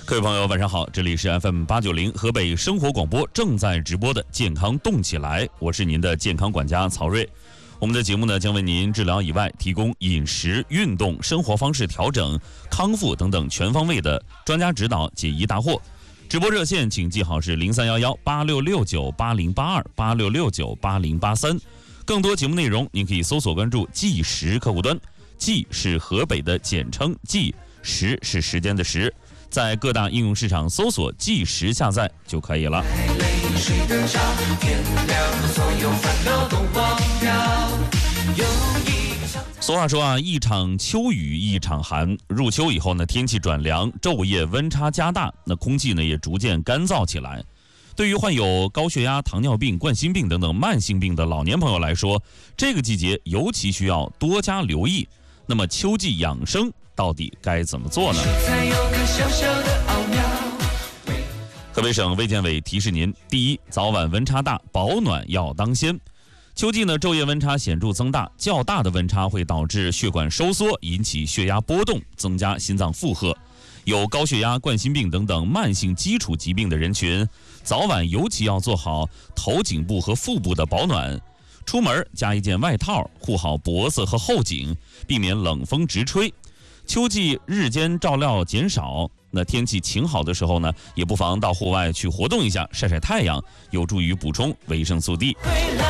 各位朋友晚上好，这里是 FM890 河北生活广播正在直播的健康动起来，我是您的健康管家曹睿。我们的节目呢，将为您治疗以外提供饮食、运动、生活方式调整、康复等等全方位的专家指导、解疑答惑。直播热线请记好是03118669808286698083。更多节目内容您可以搜索关注计时客户端，计是河北的简称，计时是时间的时，在各大应用市场搜索计时下载就可以了。俗话说啊，一场秋雨一场寒，入秋以后呢，天气转凉，昼夜温差加大，那空气呢也逐渐干燥起来。对于患有高血压、糖尿病、冠心病等等慢性病的老年朋友来说，这个季节尤其需要多加留意。那么秋季养生到底该怎么做呢？河北省卫健委提示您：第一，早晚温差大，保暖要当先。秋季呢，昼夜温差显著增大，较大的温差会导致血管收缩，引起血压波动，增加心脏负荷。有高血压、冠心病等等慢性基础疾病的人群，早晚尤其要做好头颈部和腹部的保暖。出门加一件外套，护好脖子和后颈，避免冷风直吹。秋季日间照料减少，那天气晴好的时候呢，也不妨到户外去活动一下，晒晒太阳，有助于补充维生素 D。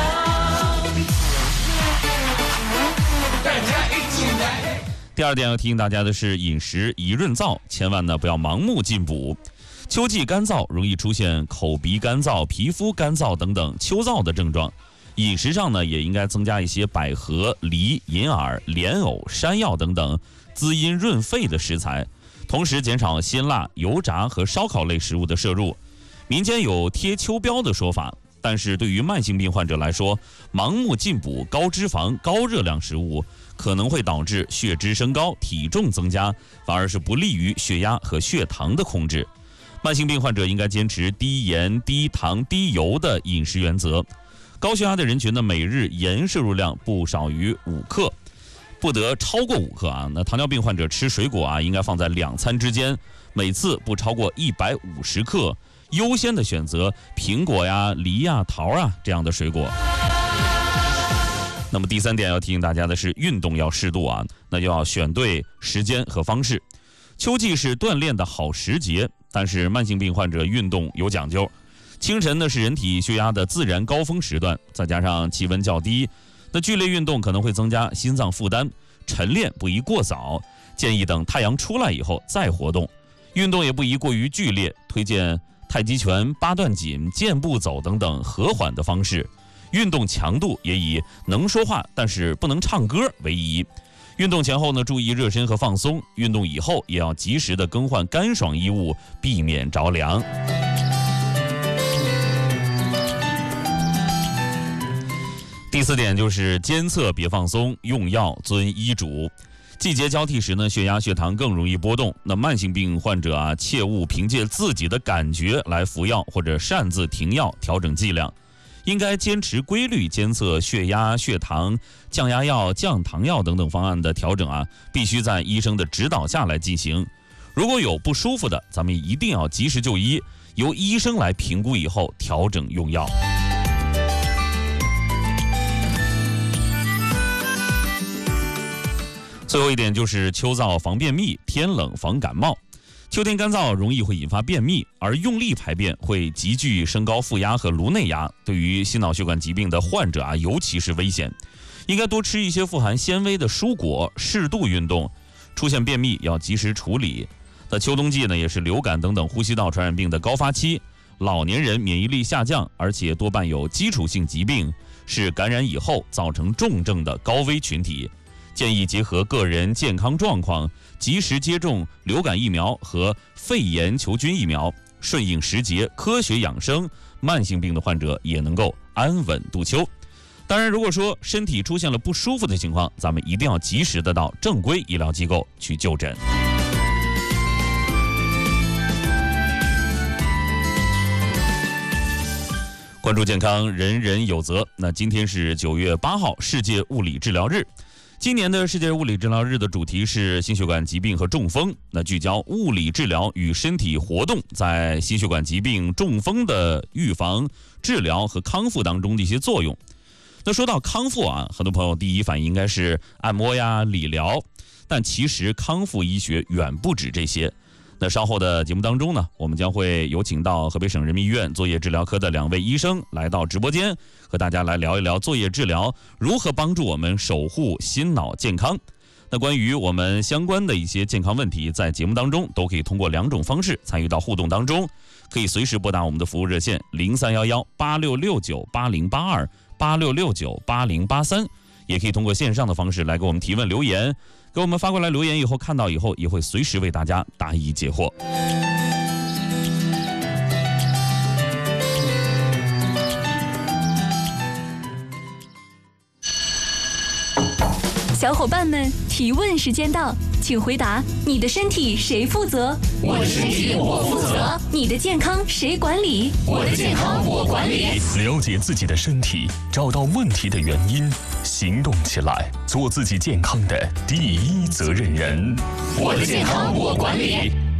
第二点要提醒大家的是，饮食宜润燥，千万呢不要盲目进补。秋季干燥容易出现口鼻干燥、皮肤干燥等等秋燥的症状。饮食上呢，也应该增加一些百合、梨、银耳、莲藕、山药等等滋阴润肺的食材，同时减少辛辣、油炸和烧烤类食物的摄入。民间有贴秋膘的说法，但是对于慢性病患者来说，盲目进补高脂肪、高热量食物可能会导致血脂升高、体重增加，反而是不利于血压和血糖的控制。慢性病患者应该坚持低盐、低糖、低油的饮食原则。高血压的人群呢，每日盐摄入量不少于5克，不得超过5克啊。那糖尿病患者吃水果啊，应该放在2餐之间，每次不超过150克，优先的选择苹果呀、梨呀、桃啊这样的水果。那么第3点要提醒大家的是，运动要适度啊，那就要选对时间和方式。秋季是锻炼的好时节，但是慢性病患者运动有讲究。清晨呢是人体血压的自然高峰时段，再加上气温较低，那剧烈运动可能会增加心脏负担，晨练不宜过早，建议等太阳出来以后再活动。运动也不宜过于剧烈，推荐太极拳、八段锦、健步走等等和缓的方式。运动强度也以能说话但是不能唱歌为宜。运动前后呢，注意热身和放松；运动以后也要及时的更换干爽衣物，避免着凉。第4点就是监测别放松，用药遵医嘱。季节交替时呢，血压、血糖更容易波动。那慢性病患者啊，切勿凭借自己的感觉来服药或者擅自停药调整剂量，应该坚持规律监测血压、血糖、降压药、降糖药等等方案的调整啊，必须在医生的指导下来进行。如果有不舒服的，咱们一定要及时就医，由医生来评估以后调整用药。最后一点就是秋燥防便秘，天冷防感冒。秋天干燥容易会引发便秘，而用力排便会急剧升高腹压和颅内压，对于心脑血管疾病的患者啊，尤其是危险。应该多吃一些富含纤维的蔬果，适度运动。出现便秘要及时处理。那秋冬季呢，也是流感等等呼吸道传染病的高发期，老年人免疫力下降，而且多伴有基础性疾病，是感染以后造成重症的高危群体。建议结合个人健康状况，及时接种流感疫苗和肺炎球菌疫苗，顺应时节，科学养生，慢性病的患者也能够安稳度秋。当然，如果说身体出现了不舒服的情况，咱们一定要及时的到正规医疗机构去就诊。关注健康，人人有责。那今天是9月8号，世界物理治疗日。 今年的世界物理治疗日的主题是心血管疾病和中风，那聚焦物理治疗与身体活动在心血管疾病、中风的预防、治疗和康复当中的一些作用。那说到康复啊，很多朋友第一反应应该是按摩呀、理疗，但其实康复医学远不止这些。那稍后的节目当中呢，我们将会有请到河北省人民医院作业治疗科的2位医生来到直播间，和大家来聊一聊作业治疗如何帮助我们守护心脑健康。那关于我们相关的一些健康问题，在节目当中都可以通过2种方式参与到互动当中，可以随时拨打我们的服务热线031186698082 86698083，也可以通过线上的方式来给我们提问留言。给我们发过来留言以后，看到以后也会随时为大家答疑解惑。 小伙伴们，提问时间到，请回答：你的身体谁负责？ 我的身体我负责。 你的健康谁管理？ 我的健康我管理。 了解自己的身体，找到问题的原因，行动起来，做自己健康的第一责任人。 我的健康我管理。